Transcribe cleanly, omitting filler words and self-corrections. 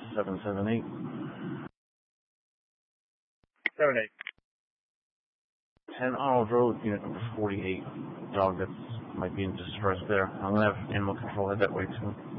778. 7-8. 10 Arnold Road, unit number 48. Dog that might be in distress there. I'm going to have animal control head that way too.